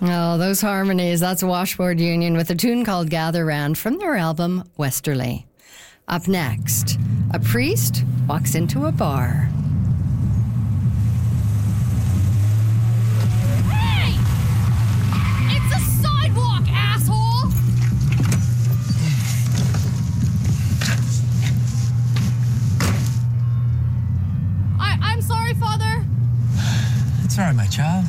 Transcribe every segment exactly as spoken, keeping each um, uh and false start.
Oh, those harmonies. That's Washboard Union with a tune called Gather Round from their album Westerly. Up next, a priest walks into a bar. Hey! It's a sidewalk, asshole! I, I'm sorry, Father. It's all right, my child.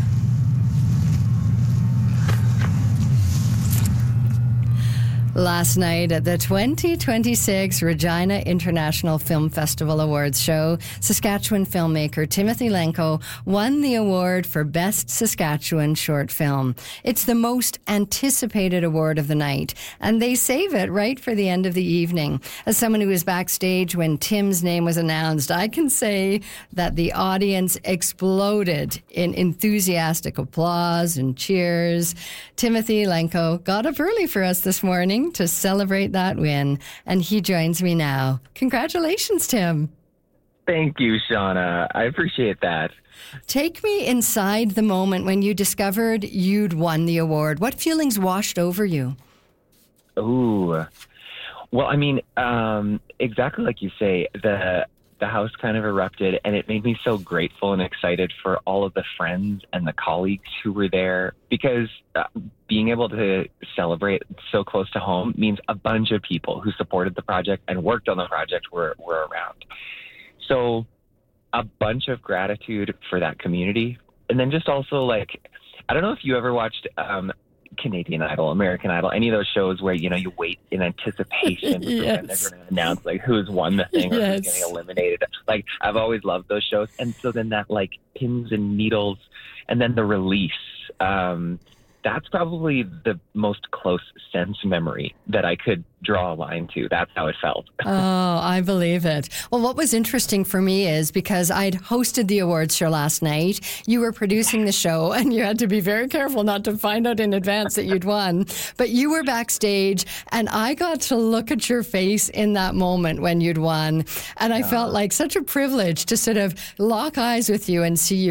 Last night at the twenty twenty-six Regina International Film Festival Awards show, Saskatchewan filmmaker Timothy Lenko won the award for Best Saskatchewan Short Film. It's the most anticipated award of the night, and they save it right for the end of the evening. As someone who was backstage when Tim's name was announced, I can say that the audience exploded in enthusiastic applause and cheers. Timothy Lenko got up early for us this morning to celebrate that win, and he joins me now. Congratulations, Tim. Thank you, Shauna. I appreciate that. Take me inside the moment when you discovered you'd won the award. What feelings washed over you? Ooh. Well, I mean, um, exactly like you say, the the house kind of erupted, and it made me so grateful and excited for all of the friends and the colleagues who were there, because uh, being able to celebrate so close to home means a bunch of people who supported the project and worked on the project were, were around. So a bunch of gratitude for that community. And then just also, like, I don't know if you ever watched um, Canadian Idol, American Idol, any of those shows where, you know, you wait in anticipation Yes. when they're going to announce, like, who's won the thing or Yes. who's getting eliminated. Like, I've always loved those shows. And so then that, like, pins and needles, and then the release, um, that's probably the most close sense memory that I could draw a line to. That's how it felt. Oh, I believe it. Well, what was interesting for me is because I'd hosted the awards show last night, you were producing the show, and you had to be very careful not to find out in advance that you'd won. But you were backstage, and I got to look at your face in that moment when you'd won. And I felt like such a privilege to sort of lock eyes with you and see you